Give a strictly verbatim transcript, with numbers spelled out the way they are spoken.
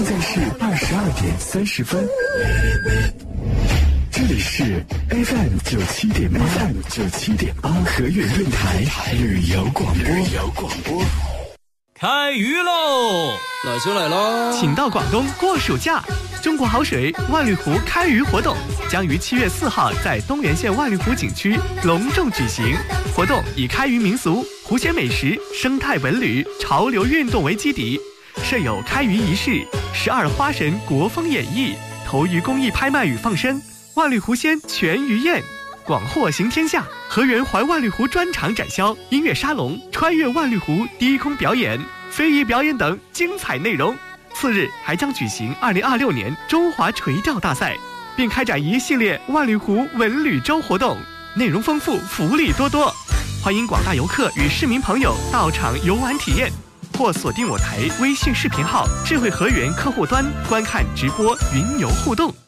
在是二十二点三十分。这里是 F M 九七点八 ，F M 九七点八和悦电台旅游广播。旅游广播。 开鱼喽！ 来就来喽！ 请到广东过暑假，中国好水万绿湖开鱼活动将于七月四号在东源县万绿湖景区隆重举行。活动以开鱼民俗、湖鲜美食、生态文旅、潮流运动为基底，设有开鱼仪式、十二花神国风演绎、投鱼公益拍卖与放生、万绿湖鲜全鱼宴。广获行天下，河源环万绿湖专场展销、音乐沙龙、穿越万绿湖低空表演、非遗表演等精彩内容。次日还将举行二零二六年中华垂钓大赛，并开展一系列万绿湖文旅周活动，内容丰富，福利多多。欢迎广大游客与市民朋友到场游玩体验，或锁定我台微信视频号智慧河源客户端观看直播云游互动。